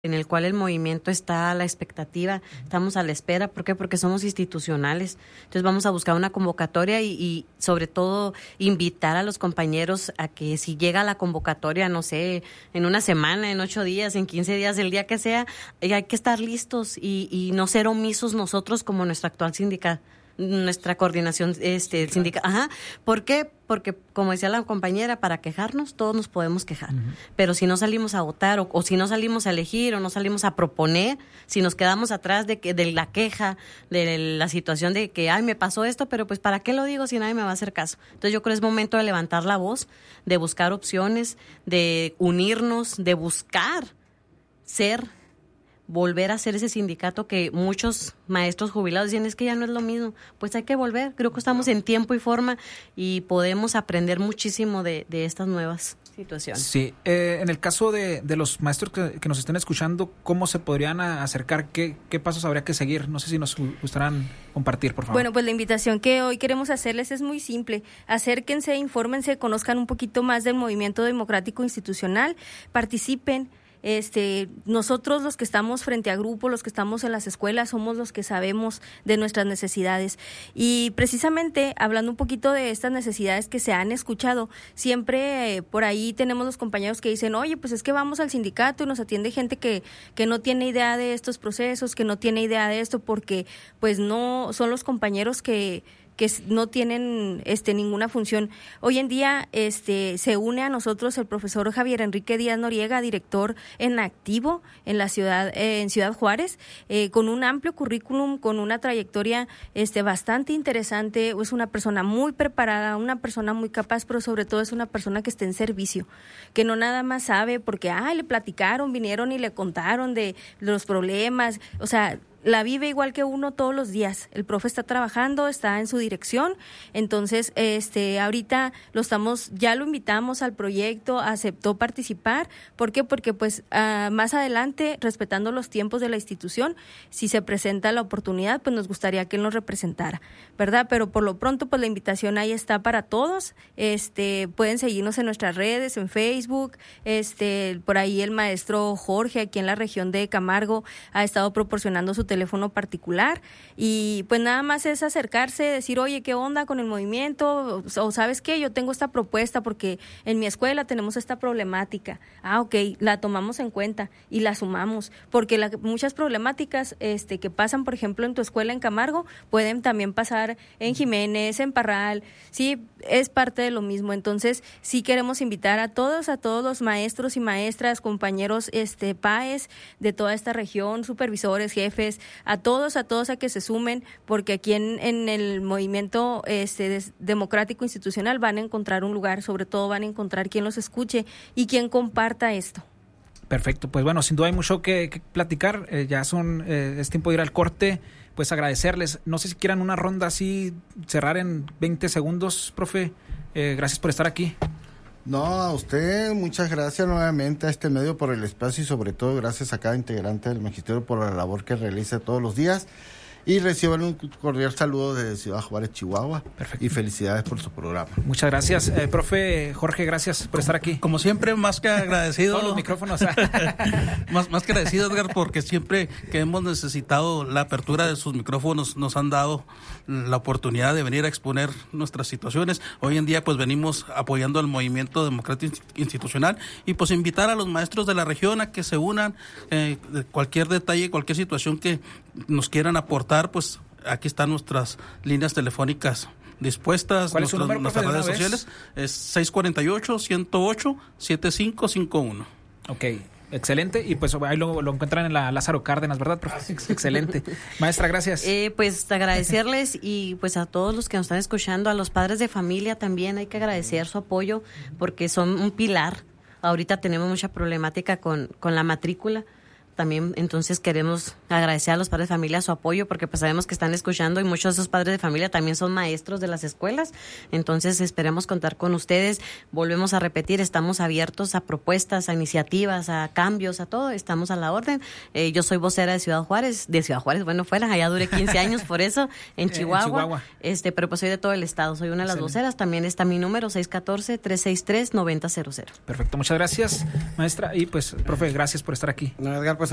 en el cual el movimiento está a la expectativa, estamos a la espera. ¿Por qué? Porque somos institucionales. Entonces vamos a buscar una convocatoria y sobre todo invitar a los compañeros a que si llega la convocatoria, no sé, en una semana, en 8 días, en 15 días, el día que sea, hay que estar listos y no ser omisos nosotros como nuestra actual sindicato. Nuestra coordinación sindical. Ajá. ¿Por qué? Porque, como decía la compañera, para quejarnos, todos nos podemos quejar. Uh-huh. Pero si no salimos a votar o si no salimos a elegir o no salimos a proponer, si nos quedamos atrás de la queja, de la situación de que, ay, me pasó esto, pero pues, ¿para qué lo digo si nadie me va a hacer caso? Entonces, yo creo que es momento de levantar la voz, de buscar opciones, de unirnos, de buscar volver a ser ese sindicato que muchos maestros jubilados dicen, es que ya no es lo mismo. Pues hay que volver. Creo que estamos en tiempo y forma y podemos aprender muchísimo de estas nuevas situaciones. Sí, en el caso de los maestros que nos estén escuchando, ¿cómo se podrían acercar? ¿Qué pasos habría que seguir? No sé si nos gustaran compartir, por favor. Bueno, pues la invitación que hoy queremos hacerles es muy simple. Acérquense, infórmense, conozcan un poquito más del movimiento democrático institucional, participen. Nosotros los que estamos frente a grupo, los que estamos en las escuelas, somos los que sabemos de nuestras necesidades. Y precisamente hablando un poquito de estas necesidades que se han escuchado, siempre por ahí tenemos los compañeros que dicen, oye, pues es que vamos al sindicato y nos atiende gente que no tiene idea de estos procesos, que no tiene idea de esto, porque pues no son los compañeros que no tienen ninguna función. Hoy en día se une a nosotros el profesor Javier Enrique Díaz Noriega, director en activo en la ciudad, en Ciudad Juárez, con un amplio currículum, con una trayectoria bastante interesante. Es una persona muy preparada, una persona muy capaz, pero sobre todo es una persona que está en servicio, que no nada más sabe porque le platicaron, vinieron y le contaron de los problemas, o sea, la vive igual que uno todos los días. El profe está trabajando, está en su dirección, entonces ahorita ya lo invitamos al proyecto, aceptó participar. ¿Por qué? Porque pues más adelante, respetando los tiempos de la institución, si se presenta la oportunidad, pues nos gustaría que él nos representara, ¿verdad? Pero por lo pronto, pues la invitación ahí está para todos. Pueden seguirnos en nuestras redes, en Facebook, por ahí el maestro Jorge, aquí en la región de Camargo, ha estado proporcionando su teléfono particular y pues nada más es acercarse, decir, oye, ¿qué onda con el movimiento? O ¿sabes qué? Yo tengo esta propuesta porque en mi escuela tenemos esta problemática. Ok, la tomamos en cuenta y la sumamos, porque muchas problemáticas que pasan, por ejemplo, en tu escuela en Camargo, pueden también pasar en Jiménez, en Parral, sí, es parte de lo mismo. Entonces, sí queremos invitar a todos los maestros y maestras, compañeros PAES de toda esta región, supervisores, jefes, a todos a que se sumen, porque aquí en el movimiento democrático institucional van a encontrar un lugar, sobre todo van a encontrar quien los escuche y quien comparta esto. Perfecto, pues bueno, sin duda hay mucho que platicar, es tiempo de ir al corte, pues agradecerles, no sé si quieran una ronda así, cerrar en 20 segundos, profe, gracias por estar aquí. No, a usted, muchas gracias nuevamente a este medio por el espacio y sobre todo gracias a cada integrante del magisterio por la labor que realiza todos los días. Y reciban un cordial saludo desde Ciudad Juárez, Chihuahua. Perfecto. Y felicidades por su programa. Muchas gracias. Profe Jorge, gracias por estar aquí. Como siempre, más que agradecido. Todos los micrófonos. más que agradecido, Edgar, porque siempre que hemos necesitado la apertura de sus micrófonos, nos han dado la oportunidad de venir a exponer nuestras situaciones. Hoy en día, pues venimos apoyando al movimiento democrático institucional y pues invitar a los maestros de la región a que se unan, cualquier detalle, cualquier situación que nos quieran aportar, pues aquí están nuestras líneas telefónicas dispuestas, nuestras redes sociales, es 648-108-7551. Ok, excelente, y pues ahí lo encuentran en la Lázaro Cárdenas, ¿verdad, profe? Excelente. Maestra, gracias. Pues agradecerles y pues a todos los que nos están escuchando, a los padres de familia también hay que agradecer su apoyo porque son un pilar. Ahorita tenemos mucha problemática con la matrícula. También, entonces, queremos agradecer a los padres de familia su apoyo porque pues sabemos que están escuchando y muchos de esos padres de familia también son maestros de las escuelas. Entonces, esperemos contar con ustedes. Volvemos a repetir, estamos abiertos a propuestas, a iniciativas, a cambios, a todo. Estamos a la orden. Yo soy vocera de Ciudad Juárez, bueno, allá duré 15 años por eso, en Chihuahua. Pero pues soy de todo el estado, soy una de las voceras. También está mi número, 614-363-9000. Perfecto, muchas gracias, maestra. Y pues, profe, gracias por estar aquí. No, Edgar, pues